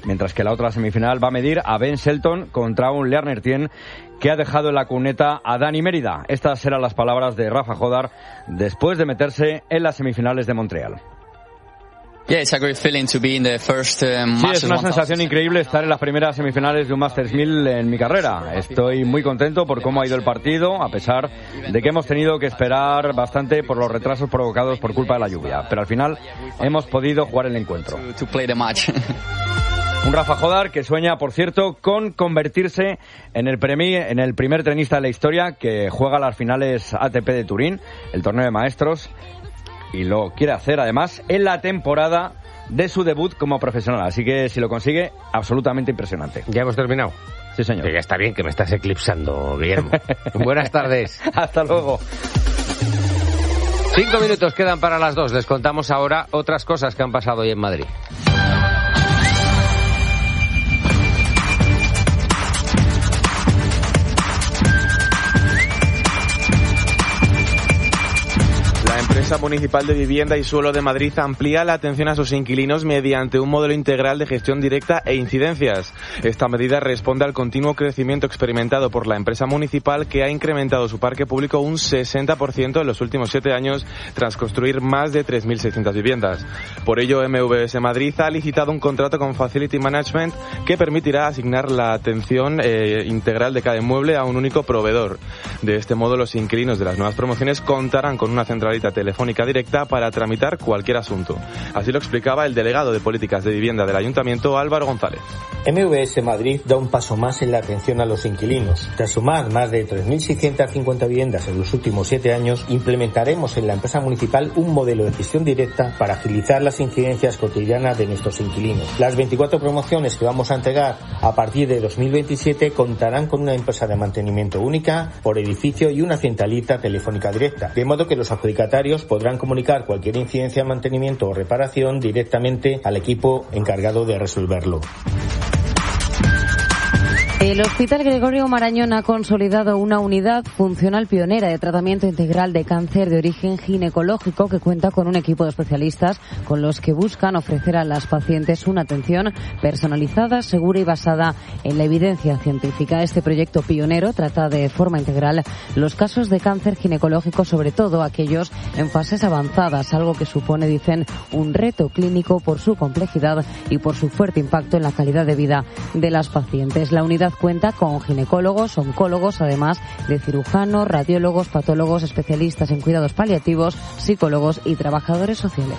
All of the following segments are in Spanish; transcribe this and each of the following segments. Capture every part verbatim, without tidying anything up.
mientras que la otra semifinal va a medir a Ben Shelton contra un Lernertien que ha dejado en la cuneta a Dani Mérida. Estas eran las palabras de Rafa Jodar después de meterse en las semifinales de Montreal. Yeah, it's a great feeling to be in the first, um, sí, es una sensación increíble estar en las primeras semifinales de un Masters mil en mi carrera. Estoy muy contento por cómo ha ido el partido, a pesar de que hemos tenido que esperar bastante por los retrasos provocados por culpa de la lluvia. Pero al final hemos podido jugar el encuentro. To play the match. Un Rafa Jodar que sueña, por cierto, con convertirse en el, premi, en el primer tenista de la historia que juega las finales A T P de Turín, el torneo de maestros, y lo quiere hacer además en la temporada de su debut como profesional. Así que si lo consigue, absolutamente impresionante. ¿Ya hemos terminado? Sí, señor. Que ya está bien, que me estás eclipsando, Guillermo. Buenas tardes. Hasta luego. Cinco minutos quedan para las dos. Les contamos ahora otras cosas que han pasado hoy en Madrid. La empresa municipal de vivienda y suelo de Madrid amplía la atención a sus inquilinos mediante un modelo integral de gestión directa e incidencias. Esta medida responde al continuo crecimiento experimentado por la empresa municipal, que ha incrementado su parque público un sesenta por ciento en los últimos siete años tras construir más de tres mil seiscientas viviendas. Por ello, M V S Madrid ha licitado un contrato con Facility Management que permitirá asignar la atención eh, integral de cada inmueble a un único proveedor. De este modo, los inquilinos de las nuevas promociones contarán con una centralita telefónica directa para tramitar cualquier asunto. Así lo explicaba el delegado de Políticas de Vivienda del Ayuntamiento, Álvaro González. M V S Madrid da un paso más en la atención a los inquilinos. Tras sumar más de tres mil seiscientas cincuenta viviendas en los últimos siete años, implementaremos en la empresa municipal un modelo de gestión directa para agilizar las incidencias cotidianas de nuestros inquilinos. Las veinticuatro promociones que vamos a entregar a partir de dos mil veintisiete contarán con una empresa de mantenimiento única por edificio y una centralita telefónica directa, de modo que los adjudicatarios podrán comunicar cualquier incidencia de mantenimiento o reparación directamente al equipo encargado de resolverlo. El Hospital Gregorio Marañón ha consolidado una unidad funcional pionera de tratamiento integral de cáncer de origen ginecológico que cuenta con un equipo de especialistas con los que buscan ofrecer a las pacientes una atención personalizada, segura y basada en la evidencia científica. Este proyecto pionero trata de forma integral los casos de cáncer ginecológico, sobre todo aquellos en fases avanzadas, algo que supone, dicen, un reto clínico por su complejidad y por su fuerte impacto en la calidad de vida de las pacientes. La unidad cuenta con ginecólogos, oncólogos, además de cirujanos, radiólogos, patólogos, especialistas en cuidados paliativos, psicólogos y trabajadores sociales.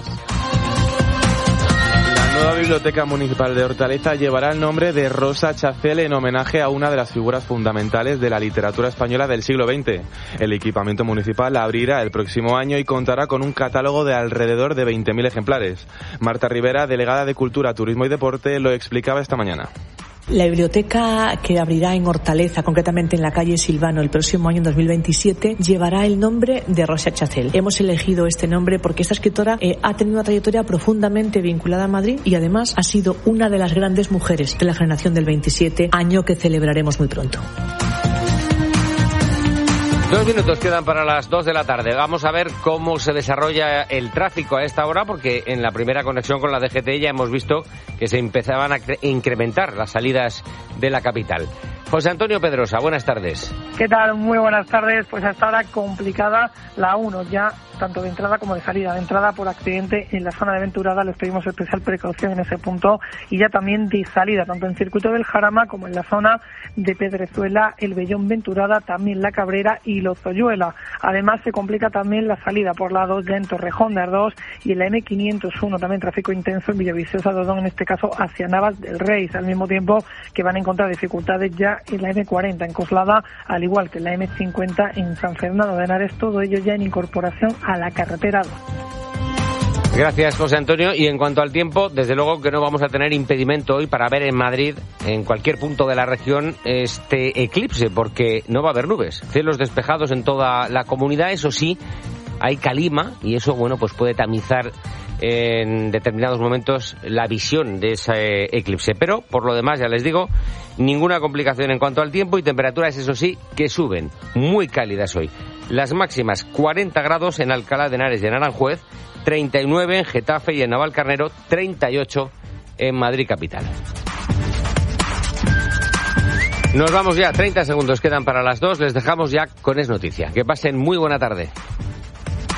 La nueva Biblioteca Municipal de Hortaleza llevará el nombre de Rosa Chacel en homenaje a una de las figuras fundamentales de la literatura española del siglo veinte. El equipamiento municipal abrirá el próximo año y contará con un catálogo de alrededor de veinte mil ejemplares. Marta Rivera, delegada de Cultura, Turismo y Deporte, lo explicaba esta mañana. La biblioteca, que abrirá en Hortaleza, concretamente en la calle Silvano, el próximo año dos mil veintisiete, llevará el nombre de Rosa Chacel. Hemos elegido este nombre porque esta escritora eh, ha tenido una trayectoria profundamente vinculada a Madrid y además ha sido una de las grandes mujeres de la generación del veintisiete, año que celebraremos muy pronto. Dos minutos quedan para las dos de la tarde. Vamos a ver cómo se desarrolla el tráfico a esta hora, porque en la primera conexión con la D G T ya hemos visto que se empezaban a incrementar las salidas de la capital. José Antonio Pedrosa, buenas tardes. ¿Qué tal? Muy buenas tardes. Pues hasta ahora complicada la uno, ya tanto de entrada como de salida. De entrada por accidente en la zona de Venturada, les pedimos especial precaución en ese punto, y ya también de salida, tanto en Circuito del Jarama como en la zona de Pedrezuela, El Vellón, Venturada, también La Cabrera y Lozoyuela. Además se complica también la salida por la dos ya en Torrejón de Ardós y en la M quinientos uno, también tráfico intenso en Villaviciosa de Odón, en este caso hacia Navas del Rey, al mismo tiempo que van a encontrar dificultades ya en la M cuarenta en Coslada, al igual que en la M cincuenta en San Fernando de Henares, todo ello ya en incorporación a la carretera dos. Gracias, José Antonio. Y en cuanto al tiempo, desde luego que no vamos a tener impedimento hoy para ver en Madrid, en cualquier punto de la región, este eclipse, porque no va a haber nubes. Cielos despejados en toda la comunidad, eso sí, hay calima y eso, bueno, pues puede tamizar en determinados momentos la visión de ese eclipse. Pero, por lo demás, ya les digo, ninguna complicación en cuanto al tiempo y temperaturas, eso sí, que suben, muy cálidas hoy. Las máximas, cuarenta grados en Alcalá de Henares y en Aranjuez, treinta y nueve en Getafe y en Navalcarnero, treinta y ocho en Madrid capital. Nos vamos ya, treinta segundos quedan para las dos, les dejamos ya con Es Noticia. Que pasen muy buena tarde.